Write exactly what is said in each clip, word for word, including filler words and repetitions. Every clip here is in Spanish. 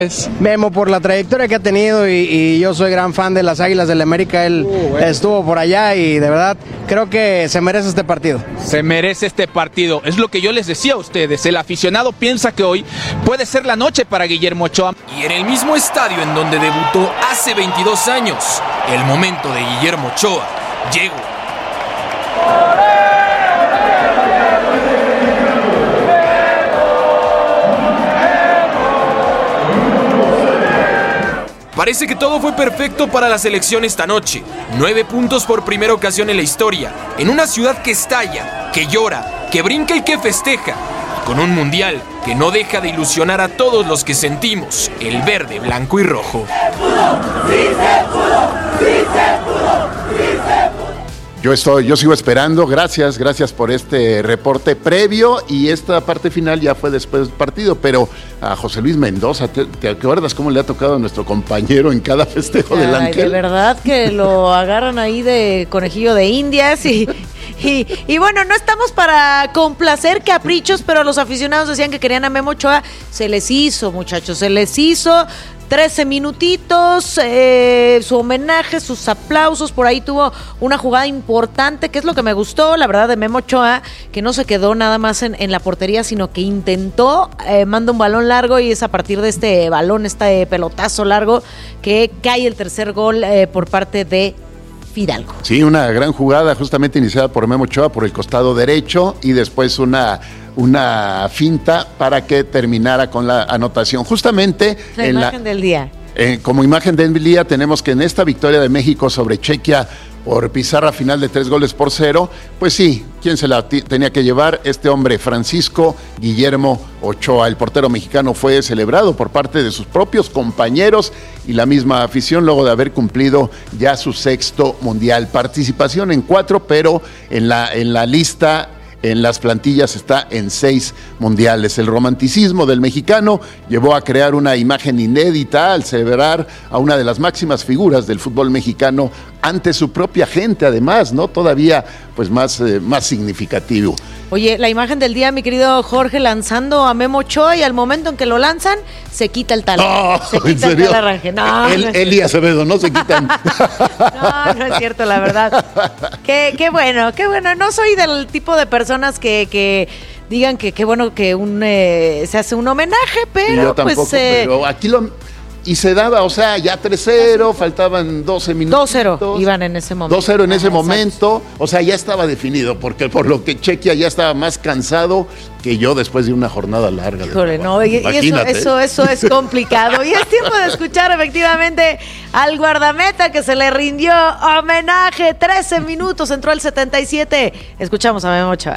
Memo, por la trayectoria que ha tenido y, y yo soy gran fan de las Águilas del América, él uh, bueno. estuvo por allá y de verdad creo que se merece este partido. Se merece este partido, es lo que yo les decía a ustedes, el aficionado piensa que hoy puede ser la noche para Guillermo Ochoa. Y en el mismo estadio en donde debutó hace veintidós años, el momento de Guillermo Ochoa llegó. Parece que todo fue perfecto para la selección esta noche. Nueve puntos por primera ocasión en la historia, en una ciudad que estalla, que llora, que brinca y que festeja, con un mundial que no deja de ilusionar a todos los que sentimos el verde, blanco y rojo. Yo estoy, yo sigo esperando, gracias, gracias por este reporte previo y esta parte final ya fue después del partido, pero a José Luis Mendoza, ¿te, te acuerdas cómo le ha tocado a nuestro compañero en cada festejo Ay, del Ángel? De verdad que lo agarran ahí de conejillo de indias y, y, y bueno, no estamos para complacer caprichos, pero los aficionados decían que querían a Memo Ochoa, se les hizo, muchachos, se les hizo. trece minutitos, eh, su homenaje, sus aplausos, por ahí tuvo una jugada importante, que es lo que me gustó, la verdad, de Memo Ochoa, que no se quedó nada más en, en la portería, sino que intentó, eh, manda un balón largo y es a partir de este balón, este pelotazo largo, que cae el tercer gol eh, por parte de Fidalgo. Sí, una gran jugada justamente iniciada por Memo Ochoa por el costado derecho y después una... una finta para que terminara con la anotación. Justamente la en imagen la, del día. Eh, como imagen del día tenemos que en esta victoria de México sobre Chequia por pizarra final de tres goles por cero, pues sí, ¿quién se la t- tenía que llevar? Este hombre, Francisco Guillermo Ochoa. El portero mexicano fue celebrado por parte de sus propios compañeros y la misma afición luego de haber cumplido ya su sexto mundial. Participación en cuatro, pero en la, en la lista... en las plantillas está en seis mundiales. El romanticismo del mexicano llevó a crear una imagen inédita al celebrar a una de las máximas figuras del fútbol mexicano ante su propia gente, además, ¿no? Todavía, pues, más, eh, más significativo. Oye, la imagen del día, mi querido Jorge, lanzando a Memo Ochoa y al momento en que lo lanzan, se quita el talón. Oh, se quita ¿en serio? el arranque. No, El, no es Eli Acevedo, no se quitan. No, no es cierto, la verdad. Qué, qué bueno, qué bueno. No soy del tipo de personas que, que digan que qué bueno que un eh, se hace un homenaje, pero yo tampoco, pues... Eh, pero aquí lo... Y se daba, o sea, ya tres cero, faltaban doce minutos. dos cero iban en ese momento. dos cero en ese Ajá, momento, exacto. O sea, ya estaba definido, porque por lo que Chequia ya estaba más cansado que yo después de una jornada larga. Híjole, no, y, y eso, eso, eso es complicado. Y es tiempo de escuchar efectivamente al guardameta que se le rindió homenaje. trece minutos, entró el setenta y siete. Escuchamos a Memo Ochoa.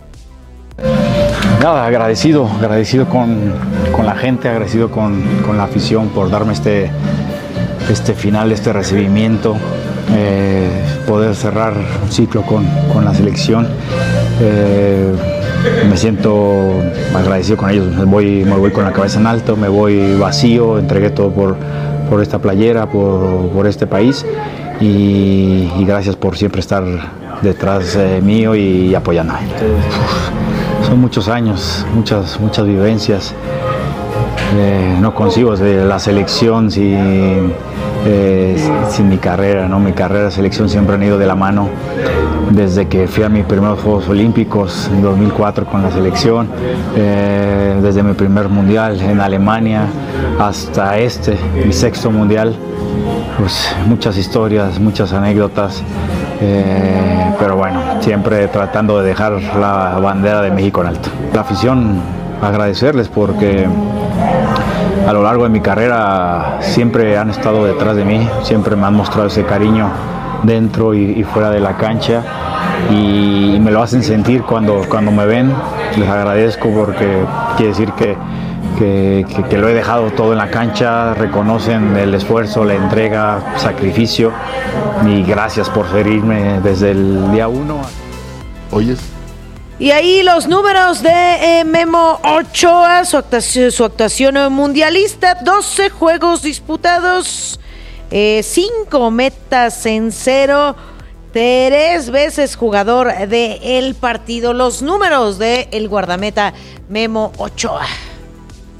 Nada, agradecido, agradecido con, con la gente, agradecido con, con la afición por darme este, este final, este recibimiento, eh, poder cerrar un ciclo con, con la selección. Eh, me siento agradecido con ellos, me voy, me voy con la cabeza en alto, me voy vacío, entregué todo por, por esta playera, por, por este país y, y gracias por siempre estar detrás eh, mío y apoyándome. Son muchos años, muchas, muchas vivencias. Eh, no consigo de la selección sin, eh, sin mi carrera, ¿no? Mi carrera y selección siempre han ido de la mano. Desde que fui a mis primeros Juegos Olímpicos en dos mil cuatro con la selección, eh, desde mi primer mundial en Alemania hasta este, mi sexto mundial, pues muchas historias, muchas anécdotas. Eh, pero bueno, siempre tratando de dejar la bandera de México en alto. La afición, agradecerles porque a lo largo de mi carrera siempre han estado detrás de mí, siempre me han mostrado ese cariño dentro y, y fuera de la cancha y, y me lo hacen sentir cuando, cuando me ven. Les agradezco porque quiere decir que Que, que, que lo he dejado todo en la cancha, reconocen el esfuerzo, la entrega, sacrificio y gracias por seguirme desde el día uno. ¿Oyes? Y ahí los números de eh, Memo Ochoa, su actuación, su actuación mundialista, doce juegos disputados, eh, cinco metas en cero, tres veces jugador del partido. Los números de el guardameta Memo Ochoa.